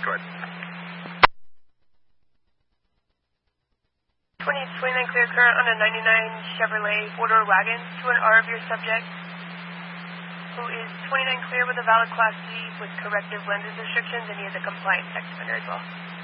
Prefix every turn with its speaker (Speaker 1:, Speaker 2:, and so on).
Speaker 1: Go ahead.
Speaker 2: 29 clear current on a 99 Chevrolet 4-door wagon to an R of your subject, who is 29 clear with a valid Class C with corrective lenses restrictions, and he is a compliant sex offender as well.